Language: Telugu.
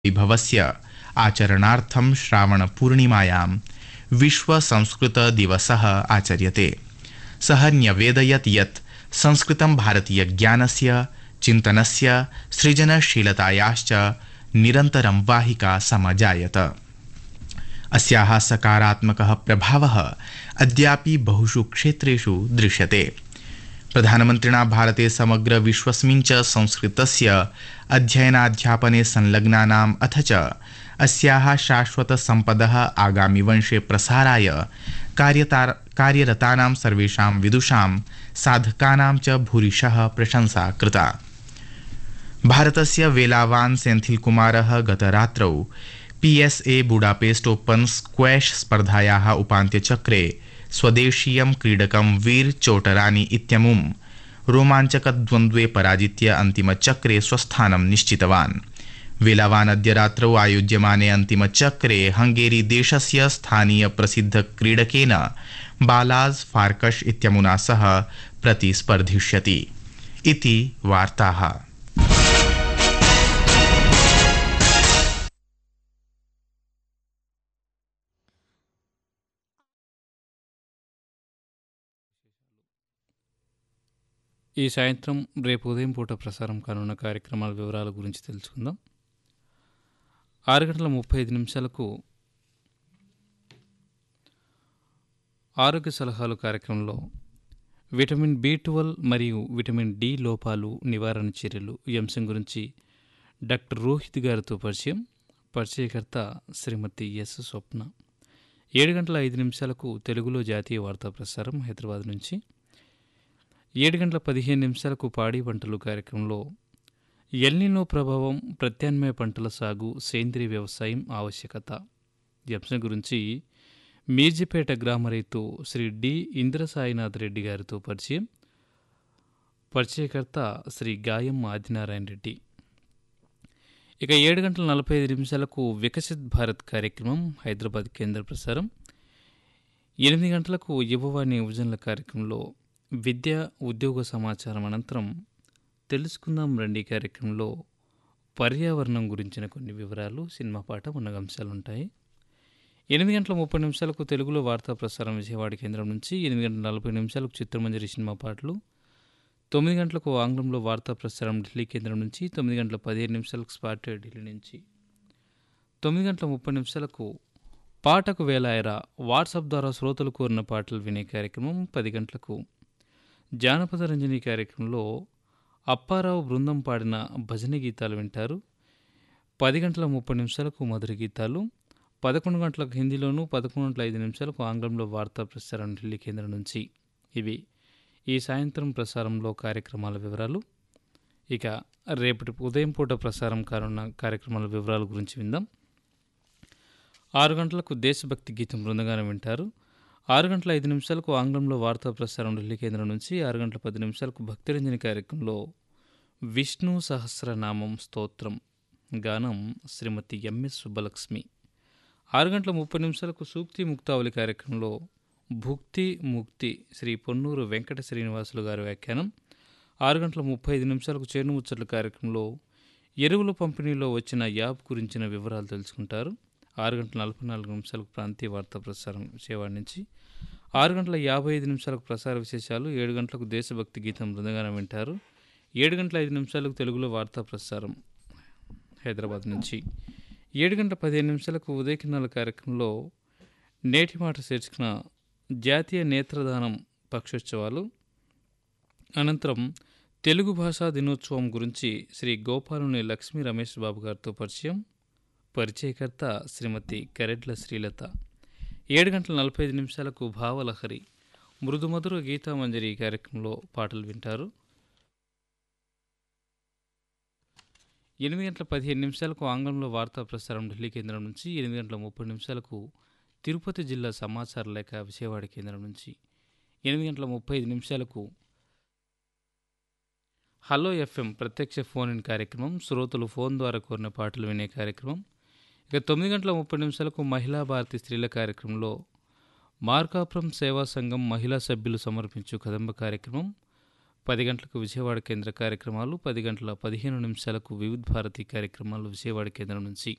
वैभवस्य आचरणार्थं श्रावणपूर्णिमायां विश्वसंस्कृतदिवसः आचर्यते। सः न्यवेदयत् यत् संस्कृतं भारतीयज्ञानस्य, चिन्तनस्य, सृजनशीलतायाश्च निरन्तरं वाहिका समजायत। अस्याः सकारात्मकः प्रभावः अद्यापि बहुषु क्षेत्रेषु दृश्यते। प्रधानमन्त्रिणा भारते समग्र विश्वस्मिन् च संस्कृतस्य अध्ययनाध्यापने संलग्नानाम् अथ च अस्याः शाश्वतसम्पदः आगामि वंशे प्रसाराय कार्यरतानां सर्वेषां विदुषां साधकानां च भूरिशः प्रशंसा कृता। भारतस्य वेलावान् सेन्थिलकुमारः गतरात्रौ PSA बुडापेस्ट ओपन स्क्वैश स्पर्धायाः उपान्त्यचक्रे स्वदेशीयं क्रीडकं वीर चोटरानी इत्यमुं रोमाञ्चकद्वन्द्वे पराजित्य अन्तिमचक्रे स्वस्थानं निश्चितवान्। वेलावान् अद्य रात्रौ आयोज्यमाने अन्तिमचक्रे हंगेरी देशस्य स्थानीय प्रसिद्ध क्रीडकेन बालाज फार्कश इत्यमुना सह प्रतिस्पर्धिष्यति इति वार्ताः। ఈ సాయంత్రం రేపు ఉదయం పూట ప్రసారం కానున్న కార్యక్రమాల వివరాల గురించి తెలుసుకుందాం. 6:35 ఆరోగ్య సలహాలు కార్యక్రమంలో విటమిన్ B12 మరియు విటమిన్ D లోపాలు నివారణ చర్యలు ఈ అంశం గురించి డాక్టర్ రోహిత్ గారితో పరిచయకర్త శ్రీమతి ఎస్ స్వప్న. 7:05 తెలుగులో జాతీయ వార్తా ప్రసారం హైదరాబాద్ నుంచి. 7:15 పాడి పంటలు కార్యక్రమంలో ఎల్నినో ప్రభావం, ప్రత్యామ్నాయ పంటల సాగు, సేంద్రీయ వ్యవసాయం ఆవశ్యకత ఈ అంశం గురించి మీర్జిపేట గ్రామ రైతు శ్రీ డి ఇంద్రసాయినాథ్ రెడ్డి గారితో పరిచయకర్త శ్రీ గాయం ఆదినారాయణ రెడ్డి. ఇక 7:45 వికసిత్ భారత్ కార్యక్రమం హైదరాబాద్ కేంద్ర ప్రసారం. 8 గంటలకు యువవాణి యువజనుల కార్యక్రమంలో విద్య ఉద్యోగ సమాచారం అనంతరం తెలుసుకుందాం రండి కార్యక్రమంలో పర్యావరణం గురించిన కొన్ని వివరాలు, సినిమా పాట ఉన్న అంశాలుంటాయి. 8:30 తెలుగులో వార్తా ప్రసారం విజయవాడ కేంద్రం నుంచి. 8:40 చిత్రమంజరి సినిమా పాటలు. 9 గంటలకు ఆంగ్లంలో వార్తా ప్రసారం ఢిల్లీ కేంద్రం నుంచి. 9:15 స్పాటెడ్ ఢిల్లీ నుంచి. 9:30 పాటకు వేలాయరా వాట్సాప్ ద్వారా శ్రోతలు కోరిన పాటలు వినే కార్యక్రమం. 10 గంటలకు జానపద రంజని కార్యక్రమంలో అప్పారావు బృందం పాడిన భజన గీతాలు వింటారు. 10:30 మధుర గీతాలు. 11 గంటలకు హిందీలోను, 11:05 ఆంగ్లంలో వార్తా ప్రసారం ఢిల్లీ కేంద్రం నుంచి. ఇవి ఈ సాయంత్రం ప్రసారంలో కార్యక్రమాల వివరాలు. ఇక రేపటి ఉదయం పూట ప్రసారం కానున్న కార్యక్రమాల వివరాల గురించి విందాం. 6 గంటలకు దేశభక్తి గీతం బృందగానం వింటారు. 6:05 ఆంగ్లంలో వార్తా ప్రసారం ఢిల్లీ కేంద్రం నుంచి. 6:10 భక్తిరంజని కార్యక్రమంలో విష్ణు సహస్రనామం స్తోత్రం గానం శ్రీమతి ఎంఎస్ సుబ్బలక్ష్మి. 6:30 సూక్తి ముక్తావళి కార్యక్రమంలో భుక్తి ముక్తి శ్రీ పొన్నూరు వెంకట శ్రీనివాసులు గారి వ్యాఖ్యానం. 6:35 చేను ముచ్చట్ల కార్యక్రమంలో ఎరువుల పంపిణీలో వచ్చిన యాప్ గురించిన వివరాలు తెలుసుకుంటారు. 6:44 ప్రాంతీయ వార్తా ప్రసారం విజయవాడ నుంచి. 6:55 ప్రసార విశేషాలు. 7 గంటలకు దేశభక్తి గీతం బృందగానం వింటారు. 7:05 తెలుగులో వార్తా ప్రసారం హైదరాబాద్ నుంచి. 7:15 ఉదయకిరణాల కార్యక్రమంలో నేటి మాట శీర్షికన జాతీయ నేత్రదానం పక్షోత్సవాలు. అనంతరం తెలుగు భాషా దినోత్సవం గురించి శ్రీ గోపాలుని లక్ష్మీ రమేష్ బాబు గారితో పరిచయకర్త శ్రీమతి కరెడ్ల శ్రీలత. 7:45 భావలహరి మృదుమధుర గీతామంజరి కార్యక్రమంలో పాటలు వింటారు. 8:15 ఆంగ్లంలో వార్తా ప్రసారం ఢిల్లీ కేంద్రం నుంచి. 8:30 తిరుపతి జిల్లా సమాచార లేఖ విజయవాడ కేంద్రం నుంచి. 8:35 హలో ఎఫ్ఎం ప్రత్యక్ష ఫోన్ ఇన్ కార్యక్రమం, శ్రోతలు ఫోన్ ద్వారా కోరిన పాటలు వినే కార్యక్రమం. ఇక 9:30 మహిళా భారతి స్త్రీల కార్యక్రమంలో మార్కాపురం సేవా సంఘం మహిళా సభ్యులు సమర్పించు కదంబ కార్యక్రమం. 10 గంటలకు విజయవాడ కేంద్ర కార్యక్రమాలు. 10:15 వివిధ భారతి కార్యక్రమాలు విజయవాడ కేంద్రం నుంచి.